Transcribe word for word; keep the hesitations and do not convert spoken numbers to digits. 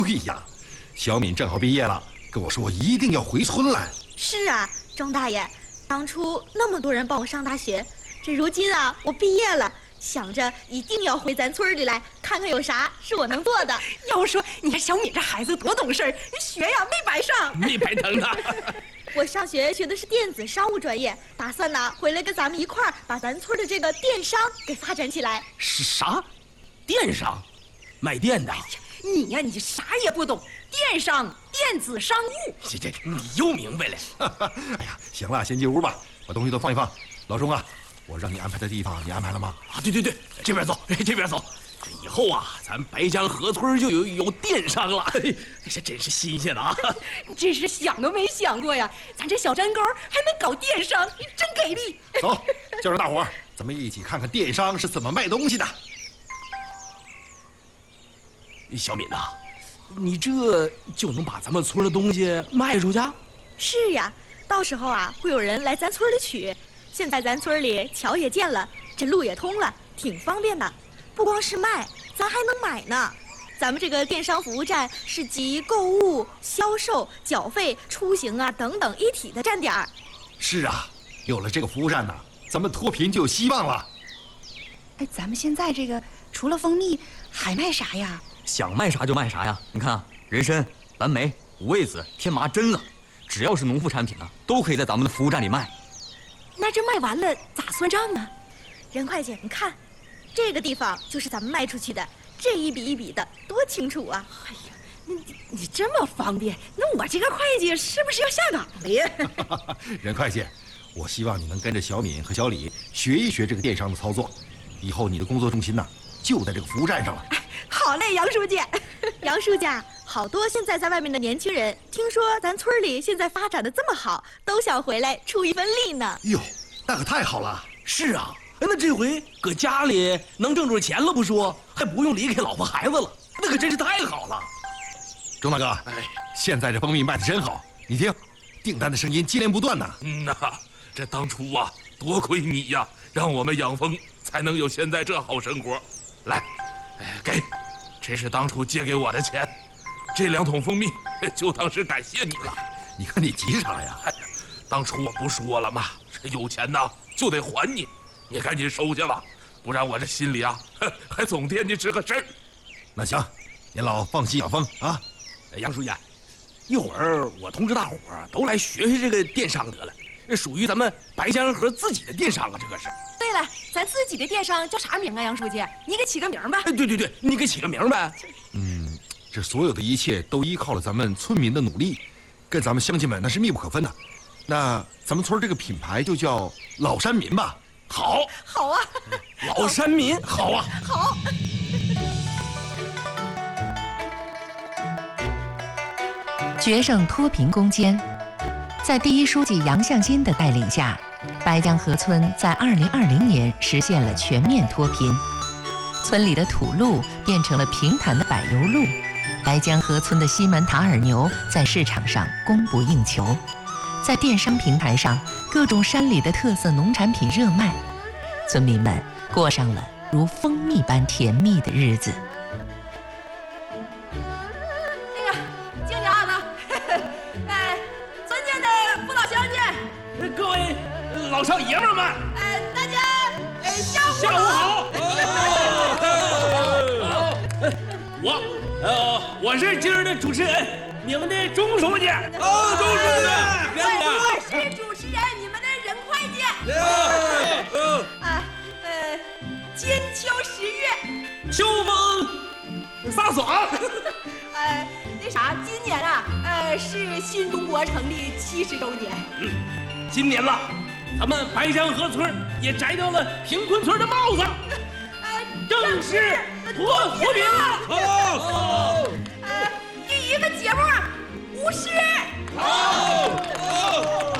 对呀，小敏正好毕业了，跟我说一定要回村来。 是啊，钟大爷，当初那么多人帮我上大学，这如今啊，我毕业了，想着一定要回咱村里来看看有啥是我能做的。 要说你看小敏这孩子多懂事，学呀没白上， 没白疼呢。 我上学学的是电子商务专业，打算呢回来跟咱们一块儿把咱村的这个电商给发展起来。 是啥？电商？卖电的？ 你呀，你啥也不懂，电商、电子商务。 这这，你又明白了。 哎呀，行了，先进屋吧，把东西都放一放。老钟啊，我让你安排的地方你安排了吗？ 啊，对对对，这边走，这边走。这以后啊，咱白江河村就有有电商了，这真是新鲜的啊！ 真是想都没想过呀，咱这小山沟还能搞电商，真给力！ 走，叫上大伙儿，咱们一起看看电商是怎么卖东西的。 小敏呐，你这就能把咱们村的东西卖出去？ 是呀，到时候啊，会有人来咱村里取。现在咱村里桥也建了，这路也通了，挺方便的。不光是卖，咱还能买呢。咱们这个电商服务站是集购物、销售、缴费、出行啊等等一体的站点儿。 是啊，有了这个服务站呢，咱们脱贫就有希望了。 哎，咱们现在这个除了蜂蜜还卖啥呀？ 想卖啥就卖啥呀！你看啊，人参、蓝莓、五味子、天麻、榛子，只要是农副产品呢，都可以在咱们的服务站里卖。 那这卖完了咋算账啊？ 任会计，你看，这个地方就是咱们卖出去的，这一笔一笔的，多清楚啊！ 哎呀，你你这么方便，那我这个会计是不是要下岗了呀？ 任会计，我希望你能跟着小敏和小李学一学这个电商的操作，以后你的工作重心呢就在这个服务站上了。 好嘞，杨书记。 杨书记，好多现在在外面的年轻人，听说咱村里现在发展的这么好，都想回来出一份力呢。 哟，那可太好了！ 是啊，那这回搁家里能挣着钱了不说，还不用离开老婆孩子了，那可真是太好了。 钟大哥，哎，现在这蜂蜜卖的真好，你听，订单的声音接连不断呢。 嗯呐，这当初啊，多亏你呀，让我们养蜂才能有现在这好生活。来，哎，给，这是当初借给我的钱，这两桶蜂蜜就当是感谢你了。 你看你急啥呀？ 哎呀，当初我不说了吗？这有钱呐就得还你，你赶紧收下吧，不然我这心里啊还总惦记这个事儿。 那行，您老放心养蜂啊。 杨书记，一会儿我通知大伙儿都来学学这个电商得了，这属于咱们白江河自己的电商啊，这个是。 对了，咱自己的电商叫啥名啊？杨书记，你给起个名吧。 哎，对对对，你给起个名呗。 嗯，这所有的一切都依靠了咱们村民的努力，跟咱们乡亲们那是密不可分的。那咱们村这个品牌就叫老山民吧。 好， 好啊， 老山民，好啊， 好。 决胜脱贫攻坚，在第一书记杨向新的带领下，白江河村在二零二零年实现了全面脱贫，村里的土路变成了平坦的柏油路，白江河村的西门塔尔牛在市场上供不应求，在电商平台上，各种山里的特色农产品热卖，村民们过上了如蜂蜜般甜蜜的日子。 那个敬酒啊，哎，尊敬的父老乡亲， 各位老少爷们们， 哎，大家哎下午下午好。我呃我是今儿的主持人，你们的钟书记。 哦，钟书记，别我是主持人，你们的任会计。 嗯， 啊，呃，金秋十月， 秋风飒爽。 呃，那啥，今年啊，呃，是新中国成立七十周年。 嗯，今年了，咱们白江河村也摘掉了贫困村的帽子， 呃， 正式脱贫了。 好， 呃，第一个节目，舞狮。 好，好。